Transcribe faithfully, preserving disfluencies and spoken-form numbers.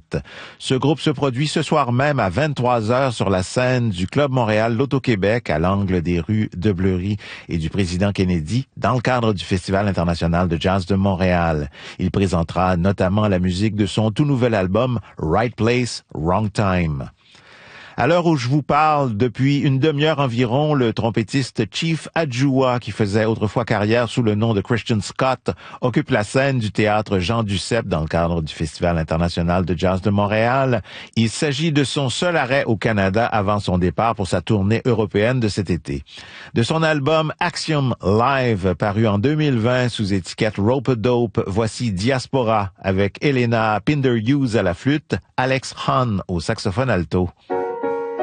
date. Ce groupe se produit ce soir même à vingt-trois heures sur la scène du Club Montréal L'Auto-Québec à l'angle des rues de Bleury et du Président Kennedy dans le cadre du Festival international de jazz de Montréal. Il présentera notamment la musique de son tout nouvel album Right Place, Wrong Time. À l'heure où je vous parle, depuis une demi-heure environ, le trompettiste Chief Adjoua, qui faisait autrefois carrière sous le nom de Christian Scott, occupe la scène du théâtre Jean Duceppe dans le cadre du Festival international de jazz de Montréal. Il s'agit de son seul arrêt au Canada avant son départ pour sa tournée européenne de cet été. De son album Axiom Live, paru en deux mille vingt sous étiquette Rope-A-Dope, voici Diaspora avec Elena Pinder-Hughes à la flûte, Alex Hahn au saxophone alto.